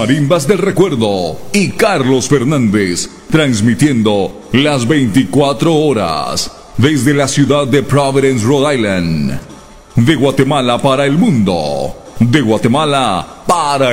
Marimbas del Recuerdo y Carlos Fernández, transmitiendo las 24 horas desde la ciudad de Providence, Rhode Island. De Guatemala para el mundo, de Guatemala para